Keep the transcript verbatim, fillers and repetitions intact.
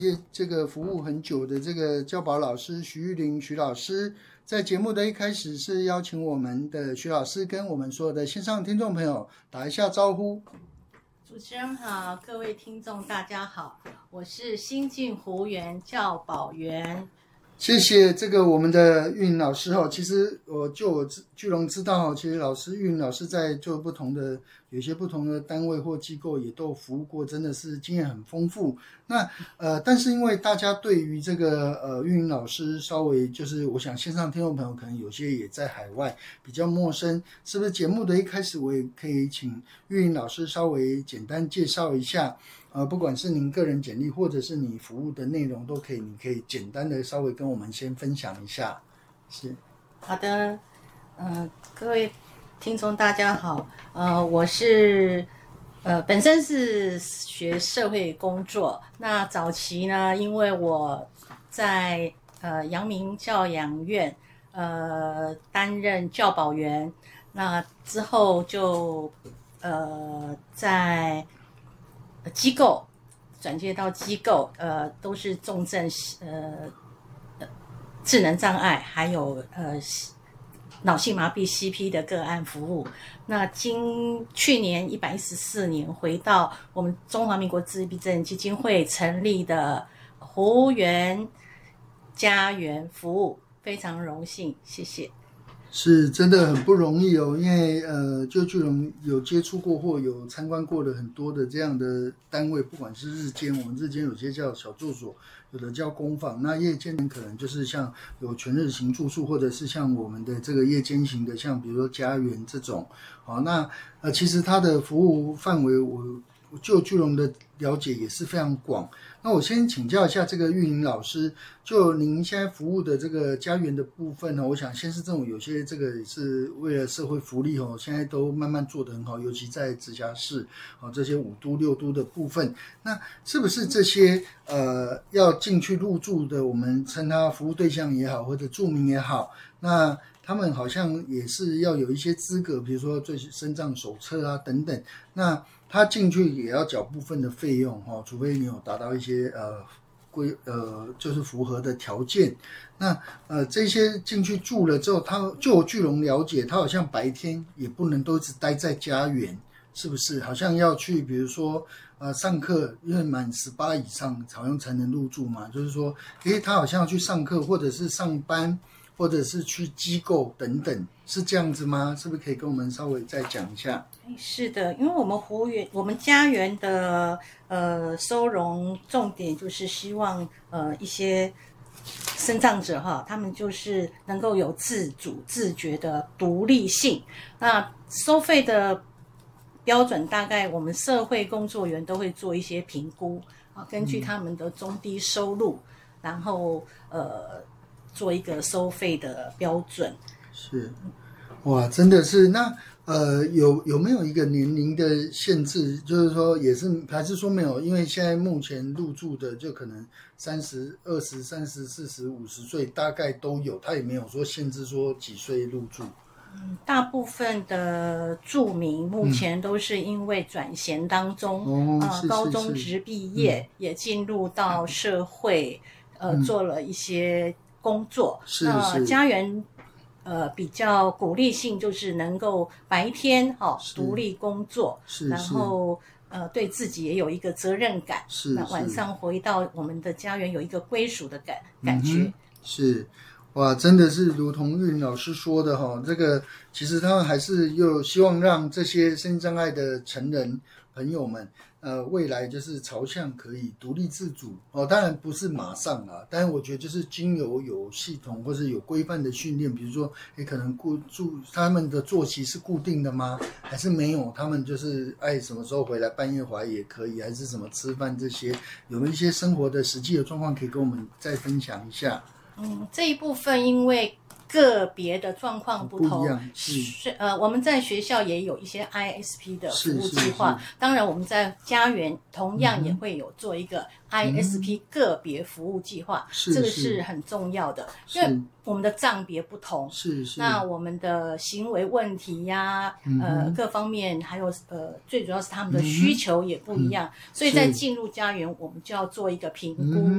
业这个服务很久的这个教保老师徐玉玲徐老师，在节目的一开始是邀请我们的徐老师跟我们所有的线上听众朋友打一下招呼。 主持人好，各位听众大家好，我是新进湖园教保员。 谢谢这个我们的玉玲老师哦，其实我就我巨龙知道，其实老师玉玲老师在做不同的有一些不同的单位或机构也都服务过，真的是经验很丰富。那呃，但是因为大家对于这个呃玉玲老师稍微就是我想线上听众朋友可能有些也在海外比较陌生，是不是节目的一开始我也可以请玉玲老师稍微简单介绍一下？呃，不管是您个人简历，或者是你服务的内容，都可以，你可以简单的稍微跟我们先分享一下。是， 好的，呃，各位听众大家好，呃，我是呃本身是学社会工作，那早期呢，因为我在呃阳明教养院呃担任教保员，那之后就呃在机构转接到机构，呃，都是重症呃智能障碍，还有呃脑性麻痹 C P 的个案服务。那今去年一百一十四年回到我们中华民国自闭症基金会成立的湖园家园服务，非常荣幸，谢谢。 是真的很不容易哦，因为呃，就巨龙有接触过或有参观过的很多的这样的单位，不管是日间，我们日间有些叫小住所，有的叫工坊，那夜间可能就是像有全日型住宿，或者是像我们的这个夜间型的，像比如说家园这种。好，那呃，其实它的服务范围我。就巨龙的了解也是非常广，那我先请教一下这个玉玲老师，就您现在服务的这个家园的部分呢，我想先是这种有些这个是为了社会福利哦，现在都慢慢做得很好，尤其在直辖市哦这些五都六都的部分，那是不是这些呃要进去入住的，我们称它服务对象也好，或者住民也好，那他们好像也是要有一些资格，比如说最身障手册啊等等，那他进去也要缴部分的费用哈，除非你有达到一些呃规呃就是符合的条件。那呃这些进去住了之后，他就有巨龙了解，他好像白天也不能都一直待在家园，是不是？好像要去比如说呃上课，因为满十八以上好像才能入住嘛，就是说，诶他好像要去上课或者是上班。或者是去机构等等，是这样子吗？是不是可以跟我们稍微再讲一下？ 是的，因为我们湖园、我们家园的呃收容重点就是希望呃一些身障者哈，他们就是能够有自主、自觉的独立性。那收费的标准，大概我们社会工作员都会做一些评估啊，根据他们的中低收入，嗯、然后呃。做一个收费的标准。 是，哇，真的是那呃有有没有一个年龄的限制？就是说也是还是说没有？因为现在目前入住的就可能三十二十三十四十五十岁大概都有，他也没有说限制说几岁入住。 嗯，大部分的住民目前都是因为转衔当中， 嗯哦、 呃，高中职毕业、嗯、也进入到社会，呃，嗯、做了一些工作。 是那是家园呃比较鼓励性就是能够白天哈、哦、独立工作， 是然后呃对自己也有一个责任感。 是那晚上回到我们的家园有一个归属的感感觉。 嗯、是。哇，真的是如同玉玲老师说的哈，这个其实他们还是又希望让这些身心障碍的成人朋友们，呃，未来就是朝向可以独立自主哦。当然不是马上啊，但是我觉得就是经由有系统或是有规范的训练，比如说，诶，可能固住他们的作息是固定的吗？还是没有？他们就是爱什么时候回来，半夜回来也可以，还是什么吃饭这些，有没有一些生活的实际的状况可以跟我们再分享一下？ 嗯，这一部分因为个别的状况不同， 不一样是呃，我们在学校也有一些 I S P 的服务计划， 是是是当然我们在家园同样也会有做一个 I S P 个别服务计划， 嗯、 这个是很重要的，因为我们的障别不同， 是是， 那我们的行为问题呀、 嗯， 呃，各方面还有呃，最主要是他们的需求也不一样， 嗯、 所以在进入家园，我们就要做一个评估。嗯